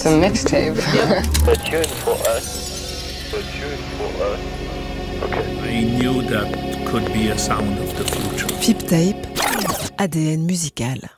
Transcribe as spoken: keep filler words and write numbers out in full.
a mixtape. A tune for us. A tune for us. Okay. I knew that could be a sound of the future. Fip Tape, A D N musical.